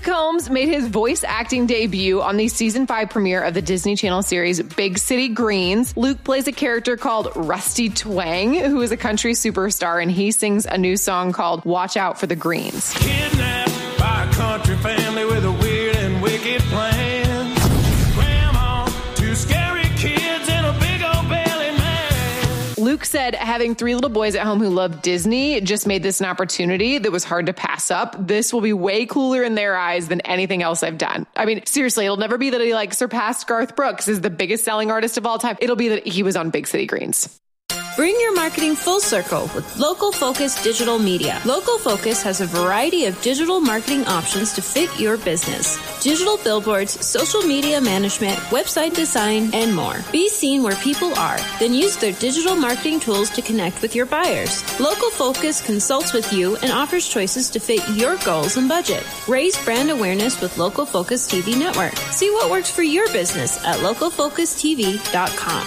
Luke Combs made his voice acting debut on the season 5 premiere of the Disney Channel series Big City Greens. Luke plays a character called Rusty Twang, who is a country superstar, and he sings a new song called Watch Out for the Greens. Kidnapped by a country family with a weird and wicked plan. Grandma, two scary kids, and a big old belly man. Luke said having 3 little boys at home who love Disney just made this an opportunity that was hard to pass up. This will be way cooler in their eyes than anything else I've done. I mean, seriously, it'll never be that he surpassed Garth Brooks as the biggest selling artist of all time. It'll be that he was on Big City Greens. Bring your marketing full circle with Local Focus Digital Media. Local Focus has a variety of digital marketing options to fit your business. Digital billboards, social media management, website design, and more. Be seen where people are, then use their digital marketing tools to connect with your buyers. Local Focus consults with you and offers choices to fit your goals and budget. Raise brand awareness with Local Focus TV Network. See what works for your business at localfocustv.com.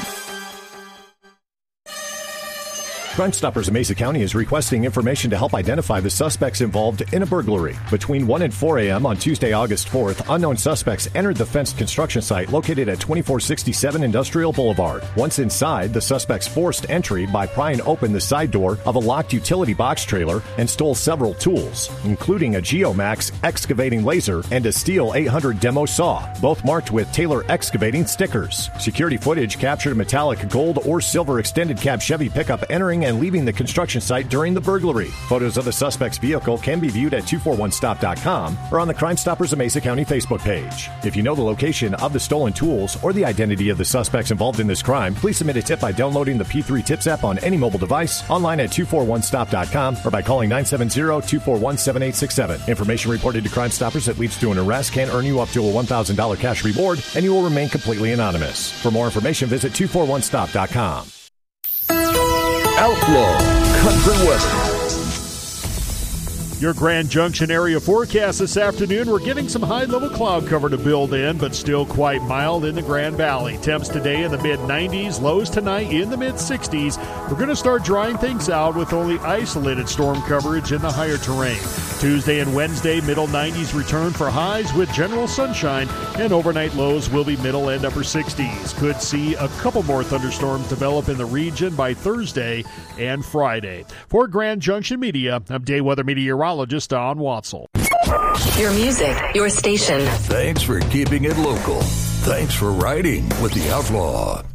Crime Stoppers of Mesa County is requesting information to help identify the suspects involved in a burglary. Between 1 and 4 a.m. on Tuesday, August 4th, unknown suspects entered the fenced construction site located at 2467 Industrial Boulevard. Once inside, the suspects forced entry by prying open the side door of a locked utility box trailer and stole several tools, including a Geomax excavating laser and a Steel 800 demo saw, both marked with Taylor Excavating stickers. Security footage captured a metallic gold or silver extended cab Chevy pickup entering and leaving the construction site during the burglary. Photos of the suspect's vehicle can be viewed at 241stop.com or on the Crime Stoppers of Mesa County Facebook page. If you know the location of the stolen tools or the identity of the suspects involved in this crime, please submit a tip by downloading the P3 Tips app on any mobile device, online at 241stop.com, or by calling 970-241-7867. Information reported to Crime Stoppers that leads to an arrest can earn you up to a $1,000 cash reward, and you will remain completely anonymous. For more information, visit 241stop.com. Outlaw Country Weather. Your Grand Junction area forecast this afternoon. We're getting some high-level cloud cover to build in, but still quite mild in the Grand Valley. Temps today in the mid-90s, lows tonight in the mid-60s. We're going to start drying things out with only isolated storm coverage in the higher terrain. Tuesday and Wednesday, middle 90s return for highs with general sunshine, and overnight lows will be middle and upper 60s. Could see a couple more thunderstorms develop in the region by Thursday and Friday. For Grand Junction Media, I'm day weather meteorologist Don Watzel. Your music, your station. Thanks for keeping it local. Thanks for riding with the Outlaw.